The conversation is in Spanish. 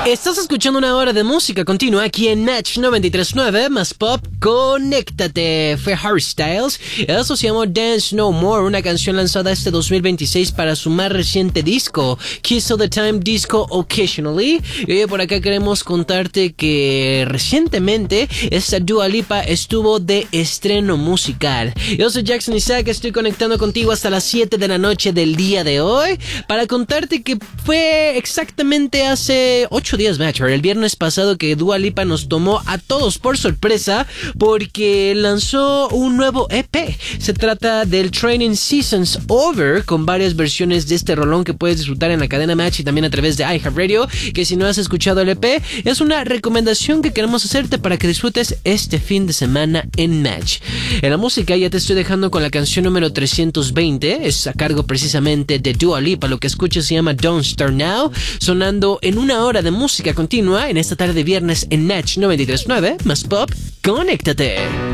Estás escuchando una hora de música continua aquí en Match 93.9 más Pop. Conéctate. Fue Harry Styles. Eso se llamó Dance No More, una canción lanzada este 2026 para su más reciente disco, Kiss of the Time Disco Occasionally. Y por acá queremos contarte que recientemente esta Dua Lipa estuvo de estreno musical. Yo soy Jackson Isaac, estoy conectando contigo hasta las 7 de la noche del día de hoy para contarte que fue exactamente hace 8 días, el viernes pasado, que Dua Lipa nos tomó a todos por sorpresa porque lanzó un nuevo EP. Se trata del Training Seasons Over, con varias versiones de este rolón que puedes disfrutar en la cadena Match y también a través de iHeartRadio, que si no has escuchado el EP, es una recomendación que queremos hacerte para que disfrutes este fin de semana en Match. En la música ya te estoy dejando con la canción número 320, es a cargo precisamente de Dua Lipa. Lo que escuchas se llama Don't Start Now, sonando en una hora de música continua en esta tarde de viernes en Match 93.9 más Pop. Conéctate.